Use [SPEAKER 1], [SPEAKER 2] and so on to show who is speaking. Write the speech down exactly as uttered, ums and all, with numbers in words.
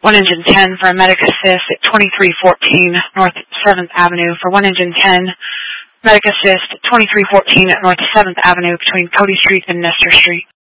[SPEAKER 1] one engine ten for a medic assist at twenty-three fourteen North seventh Avenue. For one engine ten, medic assist at twenty-three fourteen at North seventh Avenue between Cody Street and Nestor Street.